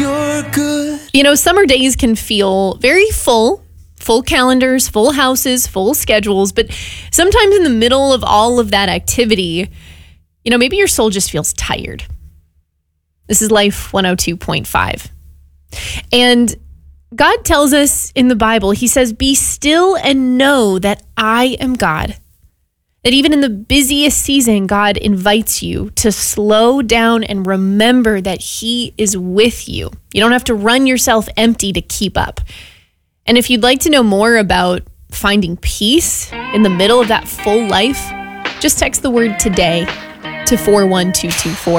you're good. Summer days can feel very full calendars, full houses, full schedules, but sometimes in the middle of all of that activity, maybe your soul just feels tired. This is Life 102.5. And God tells us in the Bible, he says, "Be still and know that I am God." That even in the busiest season, God invites you to slow down and remember that he is with you. You don't have to run yourself empty to keep up. And if you'd like to know more about finding peace in the middle of that full life, just text the word "today" to 41224.